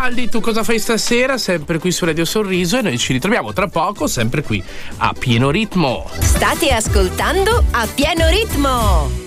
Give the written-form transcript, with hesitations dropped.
Garibaldi, tu cosa fai stasera? Sempre qui su Radio Sorriso e noi ci ritroviamo tra poco, sempre qui a pieno ritmo. State ascoltando A Pieno Ritmo.